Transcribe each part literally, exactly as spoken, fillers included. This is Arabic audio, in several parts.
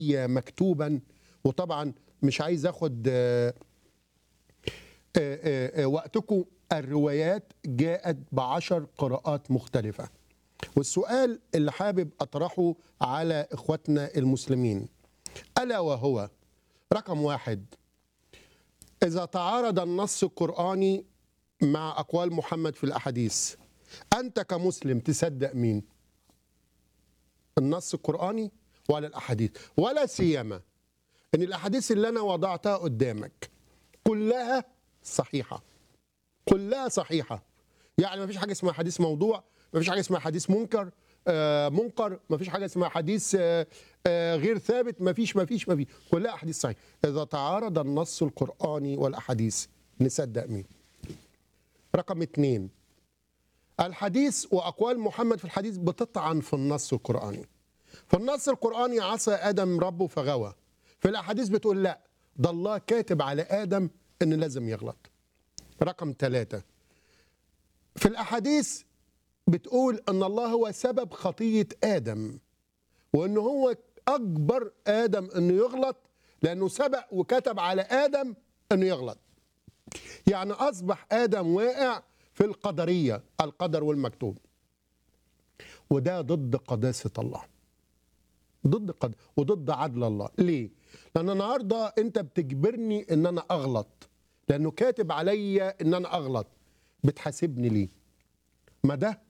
مكتوبا. وطبعا مش عايز اخد آه، آه، آه، وقتكم. الروايات جاءت بعشر قراءات مختلفة. والسؤال اللي حابب أطرحه على إخواتنا المسلمين ألا وهو: رقم واحد، إذا تعارض النص القرآني مع أقوال محمد في الأحاديث، أنت كمسلم تصدق مين؟ النص القرآني ولا الأحاديث؟ ولا سيما أن الأحاديث اللي أنا وضعتها قدامك كلها صحيحة، كلها صحيحة. يعني ما فيش حاجة اسمها حديث موضوع، ما فيش حاجة اسمها حديث منكر آه منكر، ما فيش حاجة اسمها حديث آه آه غير ثابت، ما فيش ما فيش ما فيش كلها أحاديث صحيحة. إذا تعارض النص القرآني والأحاديث نصدق مين؟ رقم اثنين، الحديث وأقوال محمد في الحديث بتطعن في النص القرآني. في النص القرآني عصى آدم ربه فغوى، في الأحاديث بتقول لا، ده الله كاتب على آدم إن لازم يغلط. رقم ثلاثة، في الأحاديث بتقول أن الله هو سبب خطية آدم، وأنه هو أكبر آدم أنه يغلط لأنه سبق وكتب على آدم أنه يغلط. يعني أصبح آدم واقع في القدرية، القدر والمكتوب، وده ضد قداسة الله، ضد قد... وضد عدل الله. ليه؟ لأن النهاردة أنت بتجبرني أن أنا أغلط لأنه كاتب عليا أن أنا أغلط. بتحاسبني ليه؟ ما ده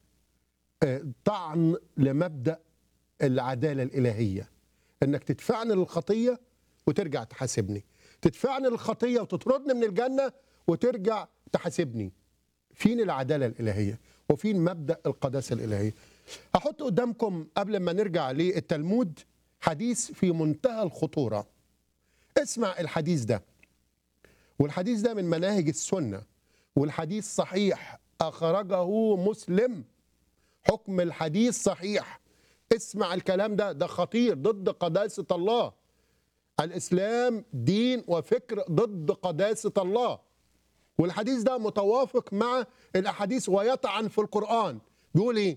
طعن لمبدأ العدالة الإلهية، أنك تدفعني للخطية وترجع تحاسبني، تدفعني للخطية وتطردني من الجنة وترجع تحاسبني. فين العدالة الإلهية وفين مبدأ القداسة الإلهية؟ أحط قدامكم قبل ما نرجع للتلمود حديث في منتهى الخطورة. اسمع الحديث ده، والحديث ده من مناهج السنة، والحديث صحيح أخرجه مسلم. حكم الحديث صحيح. اسمع الكلام ده، ده خطير ضد قداسة الله. الإسلام دين وفكر ضد قداسة الله، والحديث ده متوافق مع الأحاديث ويطعن في القرآن. بيقول إيه؟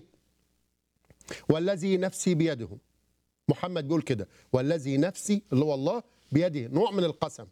والذي نفسي بيده. محمد بيقول كده، والذي نفسي اللي هو الله بيده، نوع من القسم.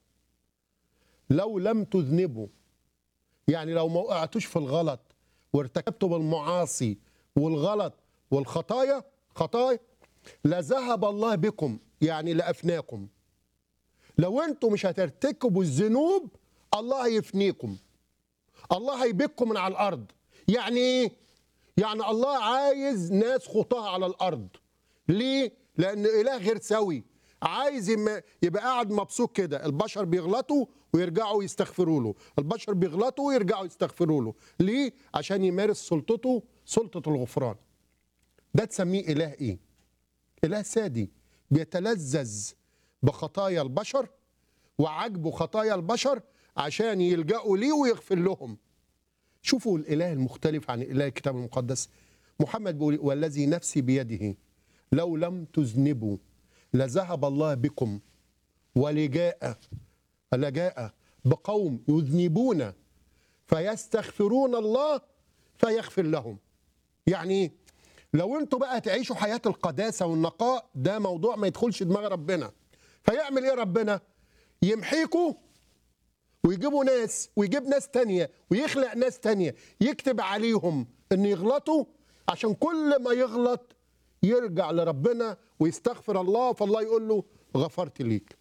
لو لم تذنبوا، يعني لو ما وقعتوش في الغلط وارتكبتوا بالمعاصي والغلط والخطايا خطايا لذهب الله بكم، يعني لأفناكم. لو انتم مش هترتكبوا الذنوب الله هيفنيكم، الله هيبكم من على الأرض. يعني ايه؟ يعني الله عايز ناس خطاها على الأرض. ليه؟ لأن إله غير سوي، عايز يبقى قاعد مبسوط كده. البشر بيغلطوا ويرجعوا يستغفروا له، البشر بيغلطوا ويرجعوا يستغفروا له. ليه؟ عشان يمارس سلطته، سلطة الغفران. ده تسميه إله إيه؟ إله سادي بيتلذذ بخطايا البشر وعجبه خطايا البشر عشان يلجأوا ليه ويغفر لهم. شوفوا الإله المختلف عن إله الكتاب المقدس. محمد بيقول والذي نفسي بيده لو لم تذنبوا لذهب الله بكم ولجاء لجاء بقوم يذنبون فيستغفرون الله فيغفر لهم. يعني لو انتوا بقى تعيشوا حياة القداسة والنقاء، ده موضوع ما يدخلش دماغ ربنا. فيعمل ايه ربنا؟ يمحيكوا ويجيبوا ناس ويجيب ناس تانية ويخلق ناس تانية يكتب عليهم ان يغلطوا، عشان كل ما يغلط يرجع لربنا ويستغفر الله، فالله يقول له غفرت ليك.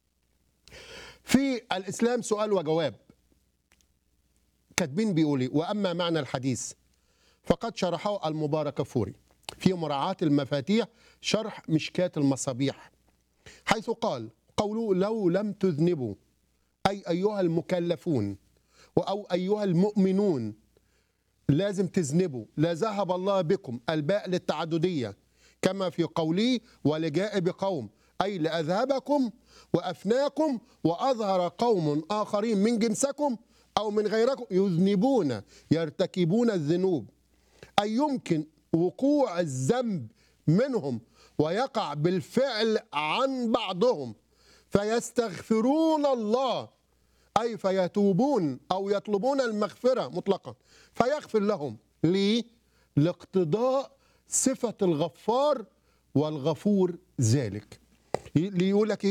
في الإسلام سؤال وجواب، كاتبين بيقول ايه؟ واما معنى الحديث فقد شرحه المباركفوري في مراعاة المفاتيح شرح مشكاة المصابيح، حيث قال قوله لو لم تذنبوا أي أيها المكلفون أو أيها المؤمنون لازم تذنبوا لذهب الله بكم، الباء للتعددية، كما في قوله ولجاء بقوم أي لأذهبكم وأفناكم وأظهر قوم آخرين من جنسكم أو من غيركم يذنبون يرتكبون الذنوب، أي يمكن وقوع الذنب منهم ويقع بالفعل عن بعضهم فيستغفرون الله أي فيتوبون أو يطلبون المغفرة مطلقا فيغفر لهم. ليه؟ لاقتضاء صفة الغفار والغفور ذلك. اللي يقول لك